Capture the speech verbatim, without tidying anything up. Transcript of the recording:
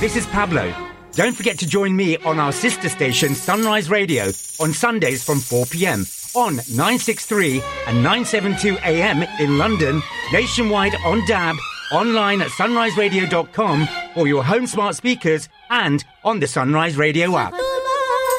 this is Pablo. Don't forget to join me on our sister station Sunrise Radio on Sundays from four p.m. on nine sixty-three and nine seventy-two A M in London, nationwide on D A B, online at sunrise radio dot com for your home smart speakers and on the Sunrise Radio app.